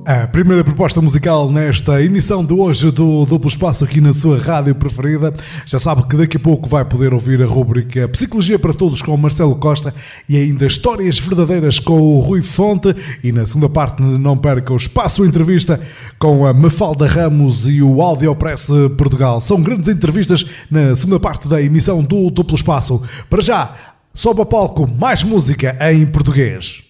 A primeira proposta musical nesta emissão de hoje do Duplo Espaço aqui na sua rádio preferida. Já sabe que daqui a pouco vai poder ouvir a rubrica Psicologia para Todos com o Marcelo Costa e ainda Histórias Verdadeiras com o Rui Fonte. E na segunda parte não perca o Espaço Entrevista com a Mafalda Ramos e o Audiopress Portugal. São grandes entrevistas na segunda parte da emissão do Duplo Espaço. Para já, sobe ao palco mais música em português.